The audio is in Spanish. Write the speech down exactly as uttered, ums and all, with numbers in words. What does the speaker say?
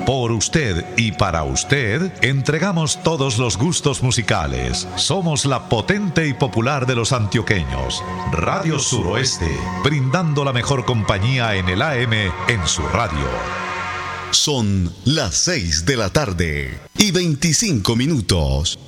Por usted y para usted, entregamos todos los gustos musicales. Somos la potente y popular de los antioqueños. Radio Suroeste, brindando la mejor compañía en el A M en su radio. Son las seis de la tarde y veinticinco minutos.